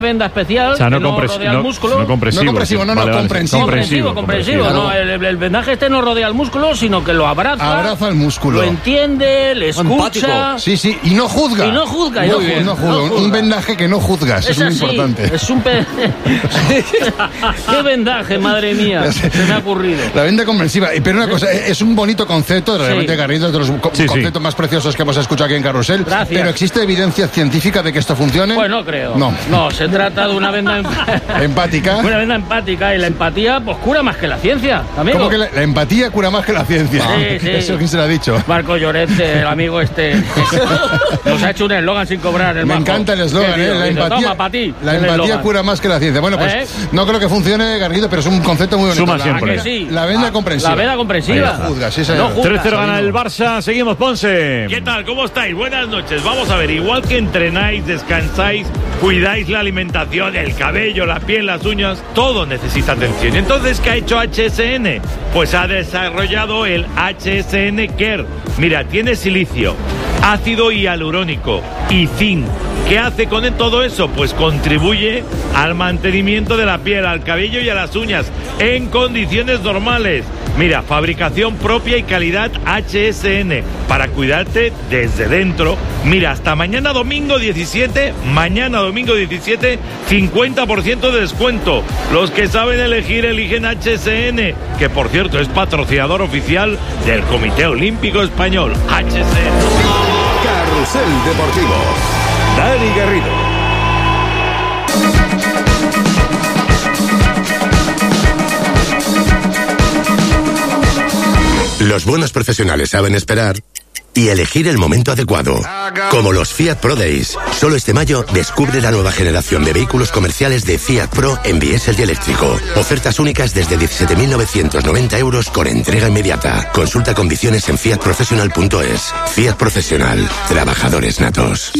venda especial, o sea, no rodea el músculo. No compresivo. Comprensivo. No, el vendaje no rodea el músculo, sino que lo abraza. Abraza el músculo. Lo entiende, le escucha. Empático. Sí, y no juzga. No juzga. Un vendaje que no juzgas, es muy importante. Es un ¿Qué vendaje, madre mía? Se me ha ocurrido. La venda comprensiva. Pero una cosa, es un bonito concepto, realmente, Garrido, es de los conceptos más preciosos que hemos escuchado aquí en Carrusel. Gracias. Pero ¿existe evidencia científica de que esto funcione? Pues no creo. No, se trata de una venda empática. Una venda empática, y la empatía pues cura más que la ciencia, amigo. ¿Cómo que la empatía cura más que la ciencia? Sí. ¿Eso quién se lo ha dicho? Marco Lloret, el amigo nos ha hecho un eslogan sin cobrar. Me encanta el eslogan, la empatía. Toma, para ti. La empatía cura más que la ciencia. Bueno, pues no creo que funcione, Garrido, pero es un concepto muy bonito. Suma siempre. La venda comprensiva. La venda comprensiva. No juzga, sí, señor. 3-0 gana el Barça. Seguimos, Ponce. ¿Qué tal? ¿Cómo estáis? Buenas noches. Vamos a ver, igual que entrenáis, descansáis, cuidáis la alimentación, el cabello, la piel, las uñas, todo necesita atención. Entonces, ¿qué ha hecho HSN? Pues ha desarrollado el HSN Care. Mira, tiene silicio, ácido hialurónico y zinc. ¿Qué hace con todo eso? Pues contribuye al mantenimiento de la piel, al cabello y a las uñas en condiciones normales. Mira, fabricación propia y calidad HSN para cuidarte desde dentro. Mira, hasta mañana domingo 17, 50% de descuento. Los que saben elegir, eligen HSN, que por cierto es patrocinador oficial del Comité Olímpico Español. HSN. Carrusel Deportivo. Dani Garrido. Los buenos profesionales saben esperar y elegir el momento adecuado. Como los Fiat Pro Days. Solo este mayo descubre la nueva generación de vehículos comerciales de Fiat Pro en diésel y eléctrico. Ofertas únicas desde 17.990 euros con entrega inmediata. Consulta condiciones en fiatprofessional.es. Fiat Profesional. Trabajadores natos.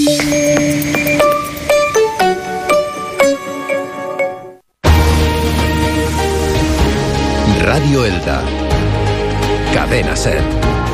Radio Elda. Cadena SER.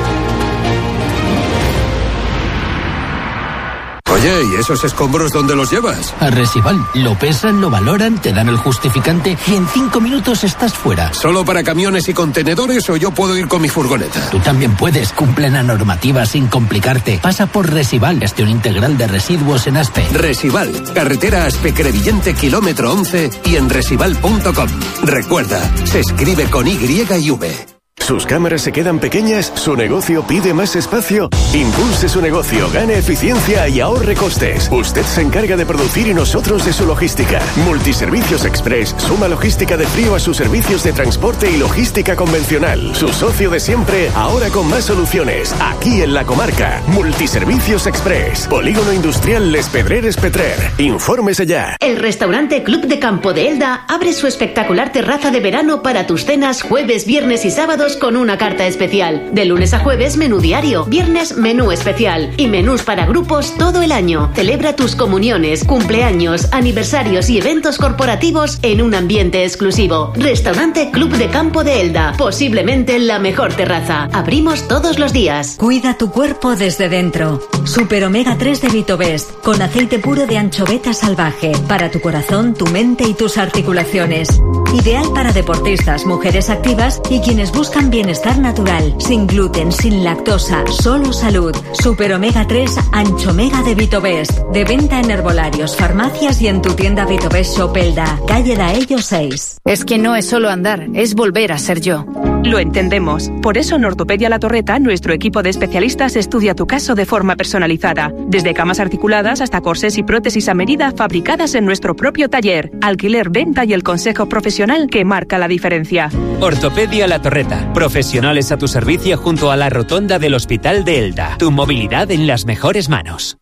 Oye, ¿y esos escombros dónde los llevas? A Resival. Lo pesan, lo valoran, te dan el justificante y en 5 minutos estás fuera. ¿Solo para camiones y contenedores o yo puedo ir con mi furgoneta? Tú también puedes. Cumple la normativa sin complicarte. Pasa por Resival, gestión integral de residuos en Aspe. Resival, carretera Aspe-Crevillente, kilómetro 11 y en resival.com. Recuerda, se escribe con Y y V. ¿Sus cámaras se quedan pequeñas? ¿Su negocio pide más espacio? Impulse su negocio, gane eficiencia y ahorre costes. Usted se encarga de producir y nosotros de su logística. Multiservicios Express suma logística de frío a sus servicios de transporte y logística convencional. Su socio de siempre, ahora con más soluciones. Aquí en la comarca. Multiservicios Express. Polígono Industrial Les Pedreres Petrer. Infórmese ya. El restaurante Club de Campo de Elda abre su espectacular terraza de verano para tus cenas jueves, viernes y sábados con una carta especial. De lunes a jueves, menú diario. Viernes, menú especial. Y menús para grupos todo el año. Celebra tus comuniones, cumpleaños, aniversarios y eventos corporativos en un ambiente exclusivo. Restaurante Club de Campo de Elda. Posiblemente la mejor terraza. Abrimos todos los días. Cuida tu cuerpo desde dentro. Super Omega 3 de Vitobest. Con aceite puro de anchoveta salvaje. Para tu corazón, tu mente y tus articulaciones. Ideal para deportistas, mujeres activas y quienes buscan bienestar natural, sin gluten, sin lactosa, solo salud. Super Omega 3 Anchomega de Vitobest. De venta en herbolarios, farmacias y en tu tienda Vitobest Shop Elda, calle Daello 6. Es que no es solo andar, es volver a ser yo. Lo entendemos. Por eso en Ortopedia La Torreta, nuestro equipo de especialistas estudia tu caso de forma personalizada. Desde camas articuladas hasta corsés y prótesis a medida fabricadas en nuestro propio taller. Alquiler, venta y el consejo profesional que marca la diferencia. Ortopedia La Torreta. Profesionales a tu servicio junto a la rotonda del Hospital de Elda. Tu movilidad en las mejores manos.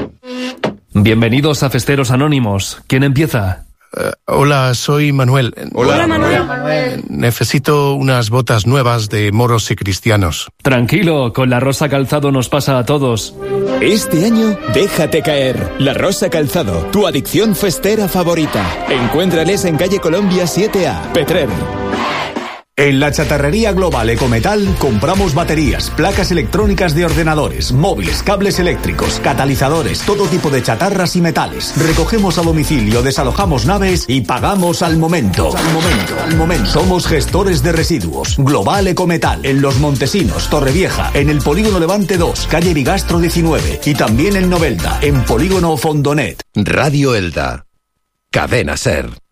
Bienvenidos a Festeros Anónimos. ¿Quién empieza? Hola, soy Manuel. Hola, Manuel. Necesito unas botas nuevas de moros y cristianos. Tranquilo, con La Rosa Calzado nos pasa a todos. Este año, déjate caer. La Rosa Calzado, tu adicción festera favorita. Encuéntrales en calle Colombia 7A, Petrer. En la chatarrería global Ecometal compramos baterías, placas electrónicas de ordenadores, móviles, cables eléctricos, catalizadores, todo tipo de chatarras y metales. Recogemos a domicilio, desalojamos naves y pagamos al momento. Al momento. Somos gestores de residuos. Global Ecometal, en Los Montesinos, Torrevieja, en el Polígono Levante 2, calle Bigastro 19 y también en Novelda, en Polígono Fondonet. Radio Elda. Cadena Ser.